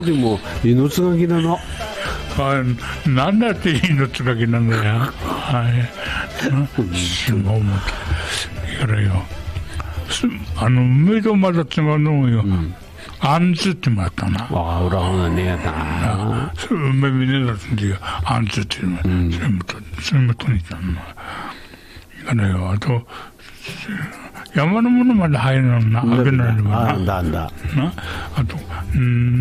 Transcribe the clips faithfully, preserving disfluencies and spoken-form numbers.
でも命がけだな。 あ、なんだって命がけなんだよ。はい。すごい。やれよ。あの梅とまだ違うのよ。あんずってもあったな。 ああ、裏方ねやったな。 梅見ねだってんだよ。あんずっていうの。それもと、それもとにかく。やれよ。あと。山のものまで入るのな、開けないのもな。 だんだ。 な、あと、うん、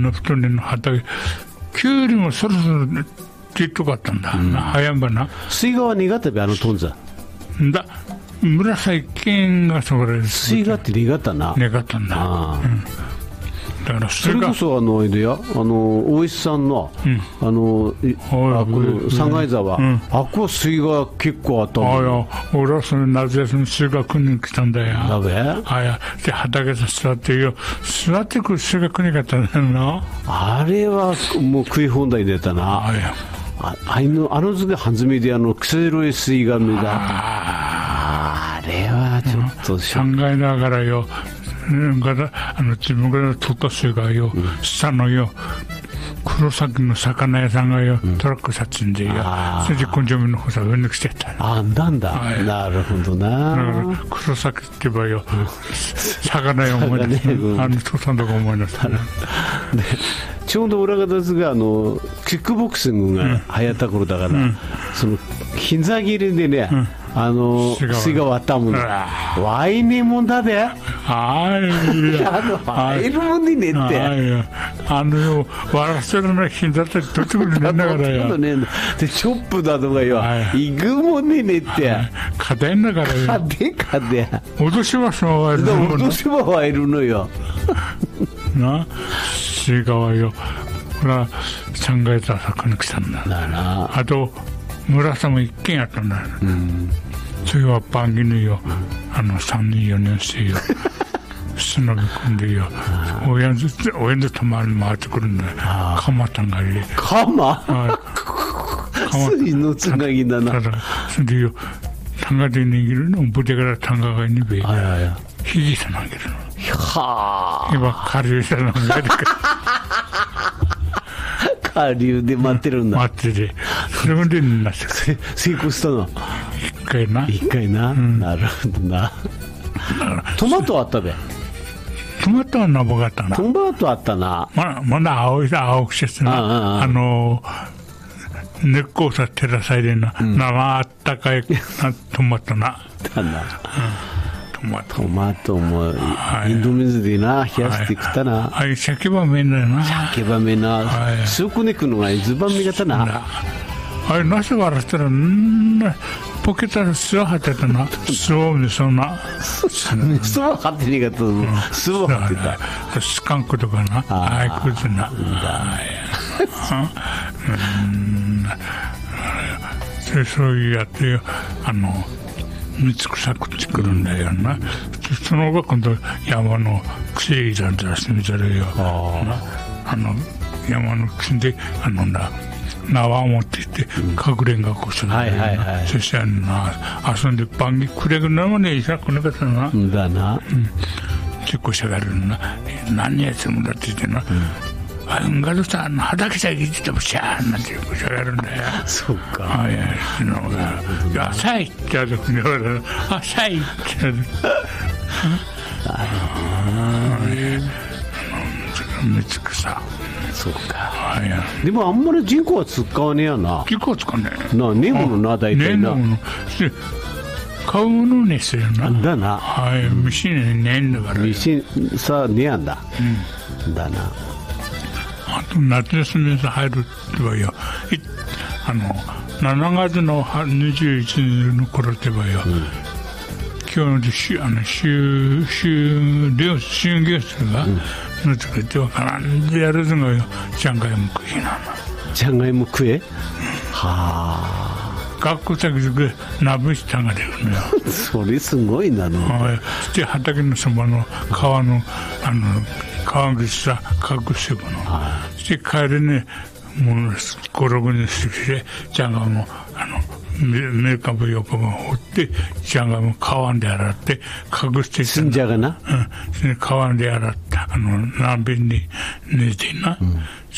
の太りの畑、きゅうりもそろそろってとかったんだ。な、早んばな。 水川苦手べ、あのトンザ。 だ、紫剣がそれ。 水川って苦手な。 苦手んだ。だからそれこそあのあれや、あの大石さんの、うん、あのあこの三階沢、うん、あこは水が結構あったの。あや、俺はその夏休み水が来に来たんだよ。 だべ。 あや、で畑で座ってよ、座ってくる水が来にかったんだよな。 あれはもう食い放題出たな。あや、ああのあの図が半詰めであの草色い水が目だ。あれはちょっと考えながらよ。あの自分が取った水がよ、うん、下のよ黒崎の魚屋さんがよ、うん、トラックさつんでよ、それで根性目の方さ上に来てた。 あ、なんだ、はい、なるほどな。だから黒崎って言えばよ、うん、魚屋思い出す、ね、うん、あの父さんとか思い出すね。 でちょうど裏方ですがあのキックボクシングが流行った頃だから、うん、その膝切りでね、うん、あの水が割ったもんだ。ワイネもんだべ。 はい。 あのワイルもんにねって。 あのよ割らせるの膝ってどっちもねんだからよ。 でチョップだとかよ。イグもんにねって。 家電だからよ。 家電家電。 脅しますもワイルの。 脅しもワイルのよ。 な。水川よ。これは三階沢坂に来たんだ。あと村さんも一軒やったんだよ。うん、それは番組のよ、あのさんねんよねん生よ忍び込んでよ、親ずつ親ずつ回り回ってくるんだよ。鎌たんがいる。 鎌？水のつなぎだな。 ただそれでよ、タンガで握るのぶてからタンガがにべ、ひぎさ投げるの。はあ。今下流さ投げるから。 下流で待ってるんだ。 待ってて、それでなして。 成功したの。 一回な。 一回な。なるほどな。トマトあったべ。 トマトはなぼかったな。 トマトあったな。 ままだ青いさ青くしてな。あの根っこをさ照らさいでな。生あったかいトマトな。だな。 トマト、トマトもインド水でな冷やしてきたな。 あれ鮭ばめだよな。 鮭ばめな。スープにくのがずばめがたな。 あれなし笑ったらんなポケットで巣を張ってたな。巣をみそな。 巣を張ってにがと巣を張ってた。 スカンクとかな。あいくずな。うん。そういうやってよあの。水草食ってくるんだよな。その後今度山の癖いざんざしてみたらよ。あの山の口であのな縄を持っていってかくれんがこするんだよな。そしてあのな遊んで番組くれぐなもねいさこなかったな。 だな。 結構しゃがるな。何やつもだって言ってな。あんがどさんの畑さえ聞いててもしゃーなんてよくしゃがるんだよ。 そうか。 あいやそのが浅いってやるときに浅いってやる。ああめつくさ。 そうか。でもあんまり人口は使わねえやな。 人口は使わねえ。 なねえものな大体な。 買うものにするな。 だな。 はい、ミシンねえんだから。 ミシンさねえやんだ。だな。 あと夏休みに入るってばよ、あのしちがつのにじゅういちにちの頃ってばよ、うん、今日の週あの週週料週業数がのつけてわからんでやるのがよ、ジャンガイムクイなの。 ジャンガイムクエ？はあ。 学校先で鍋したが出るのよ。 それすごいなの。 そして畑のそばの川のあの川口さ隠していくの。そして帰りねもうごろくにしてジャンガもあのメカブ横も掘ってジャンガも川で洗って隠して死んじゃがな。 うん。川で洗ったあの南边に寝てな。うん